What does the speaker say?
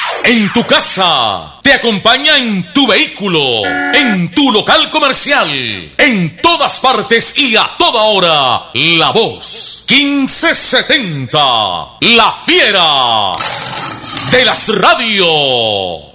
En tu casa, te acompaña en tu vehículo, en tu local comercial, en todas partes y a toda hora. La Voz 1570, la fiera de las radios.